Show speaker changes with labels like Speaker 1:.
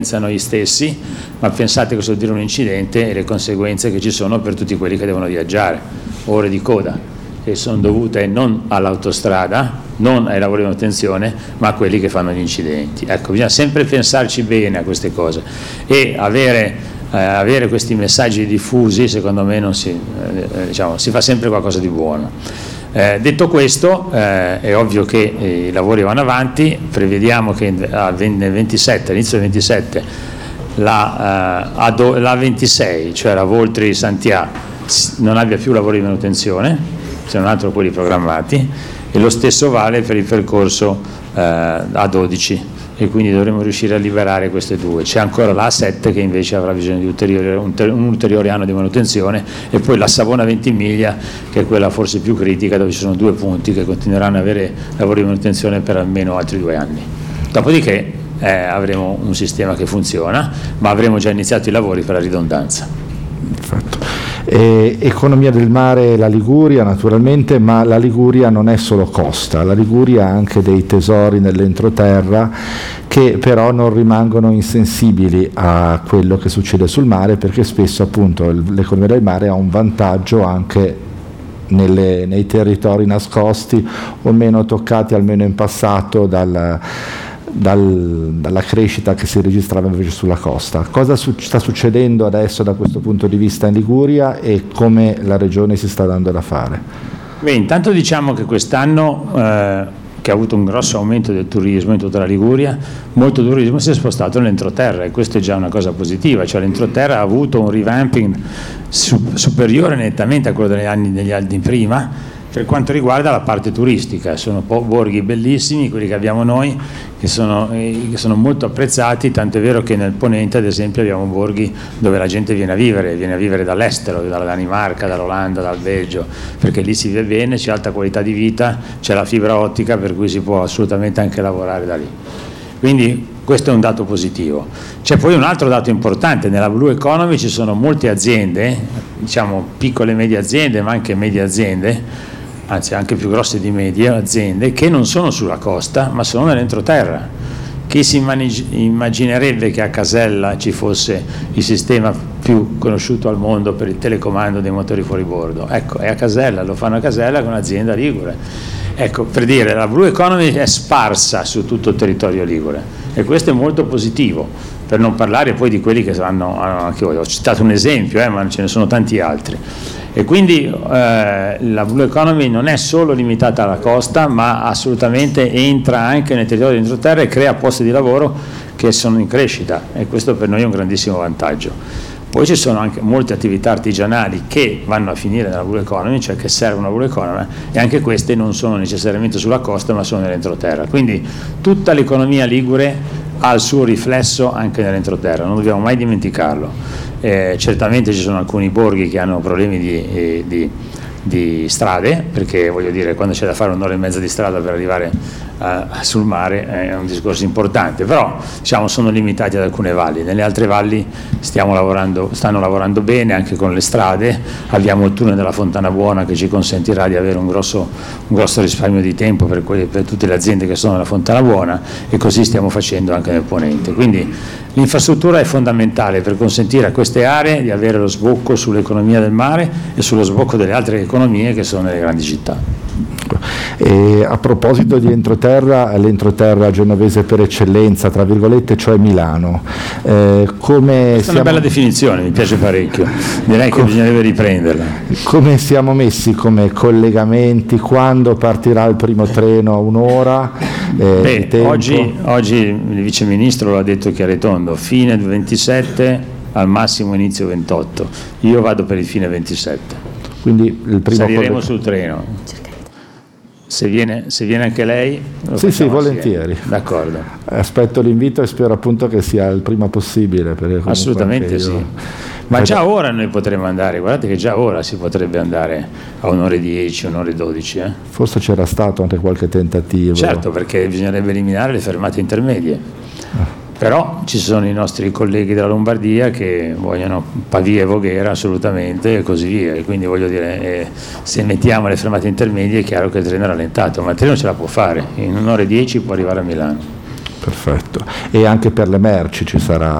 Speaker 1: noi stessi, ma pensate cosa vuol dire un incidente e le conseguenze che ci sono per tutti quelli che devono viaggiare, ore di coda che sono dovute non all'autostrada, non ai lavori di manutenzione, ma a quelli che fanno gli incidenti. Ecco, bisogna sempre pensarci bene a queste cose e avere questi messaggi diffusi, secondo me non si fa sempre qualcosa di buono. Detto questo, è ovvio che i lavori vanno avanti, prevediamo che nel 27, all'inizio del 27, la 26, cioè la Voltri-Santià, non abbia più lavori di manutenzione, se non altro quelli programmati, e lo stesso vale per il percorso A12, e quindi dovremo riuscire a liberare queste due. C'è ancora la A7 che invece avrà bisogno di un ulteriore anno di manutenzione, e poi la Savona-Ventimiglia, che è quella forse più critica, dove ci sono 2 punti che continueranno ad avere lavori di manutenzione per almeno altri 2 anni. Dopodiché avremo un sistema che funziona, ma avremo già iniziato i lavori per la ridondanza.
Speaker 2: Perfetto. Economia del mare, la Liguria naturalmente, ma la Liguria non è solo costa, la Liguria ha anche dei tesori nell'entroterra che però non rimangono insensibili a quello che succede sul mare, perché spesso appunto l'economia del mare ha un vantaggio anche nei territori nascosti o meno toccati, almeno in passato, dalla crescita che si registrava invece sulla costa. Cosa sta succedendo adesso da questo punto di vista in Liguria e come la regione si sta dando da fare?
Speaker 1: Beh, intanto diciamo che quest'anno, che ha avuto un grosso aumento del turismo in tutta la Liguria, molto turismo si è spostato nell'entroterra, e questo è già una cosa positiva, cioè l'entroterra ha avuto un revamping superiore nettamente a quello degli anni prima. Per quanto riguarda la parte turistica, sono borghi bellissimi quelli che abbiamo noi, che sono molto apprezzati, tanto è vero che nel Ponente ad esempio abbiamo borghi dove la gente viene a vivere dall'estero, dalla Danimarca, dall'Olanda, dal Belgio, perché lì si vive bene, c'è alta qualità di vita, c'è la fibra ottica, per cui si può assolutamente anche lavorare da lì. Quindi questo è un dato positivo. C'è poi un altro dato importante: nella Blue Economy ci sono molte aziende, diciamo piccole e medie aziende, ma anche medie aziende, anzi anche più grosse di medie aziende, che non sono sulla costa ma sono nell'entroterra. Chi si immaginerebbe che a Casella ci fosse il sistema più conosciuto al mondo per il telecomando dei motori fuoribordo? Ecco, è a Casella, lo fanno a Casella con un'azienda ligure. Ecco, per dire, la Blue Economy è sparsa su tutto il territorio ligure, e questo è molto positivo, per non parlare poi di quelli che hanno anche voi. Ho citato un esempio, ma ce ne sono tanti altri. E quindi la Blue Economy non è solo limitata alla costa, ma assolutamente entra anche nel territorio dell'entroterra e crea posti di lavoro che sono in crescita, e questo per noi è un grandissimo vantaggio. Poi ci sono anche molte attività artigianali che vanno a finire nella Blue Economy, cioè che servono alla Blue Economy, e anche queste non sono necessariamente sulla costa ma sono nell'entroterra. Quindi tutta l'economia ligure ha il suo riflesso anche nell'entroterra, non dobbiamo mai dimenticarlo. Certamente ci sono alcuni borghi che hanno problemi di strade, perché voglio dire, quando c'è da fare 1 ora e mezza di strada per arrivare sul mare è un discorso importante, però diciamo sono limitati ad alcune valli. Nelle altre valli stanno lavorando bene anche con le strade. Abbiamo il tunnel della Fontana Buona che ci consentirà di avere un grosso risparmio di tempo per tutte le aziende che sono nella Fontana Buona, e così stiamo facendo anche nel Ponente. Quindi l'infrastruttura è fondamentale per consentire a queste aree di avere lo sbocco sull'economia del mare e sullo sbocco delle altre economie che sono nelle grandi città.
Speaker 2: E a proposito di entroterra, l'entroterra genovese per eccellenza, tra virgolette, cioè Milano, come
Speaker 1: questa è una bella definizione, mi piace parecchio, direi che bisognerebbe riprenderla.
Speaker 2: Come siamo messi come collegamenti? Quando partirà il primo treno? 1 ora?
Speaker 1: Oggi il vice ministro l'ha detto chiaro e tondo: fine 27, al massimo inizio 28. Io vado per il fine 27.
Speaker 2: Quindi il primo
Speaker 1: saliremo sul treno. Se viene anche lei?
Speaker 2: Sì, volentieri.
Speaker 1: D'accordo.
Speaker 2: Aspetto l'invito e spero appunto che sia il prima possibile.
Speaker 1: Assolutamente sì. Ma già ora noi potremmo andare, guardate che già ora si potrebbe andare a 1:10, 1:12.
Speaker 2: Forse c'era stato anche qualche tentativo.
Speaker 1: Certo, perché bisognerebbe eliminare le fermate intermedie. Però ci sono i nostri colleghi della Lombardia che vogliono Pavia e Voghera assolutamente, e così via, e quindi voglio dire, se mettiamo le fermate intermedie è chiaro che il treno è rallentato, ma il treno ce la può fare, in 1:10 può arrivare a Milano.
Speaker 2: Perfetto. E anche per le merci ci sarà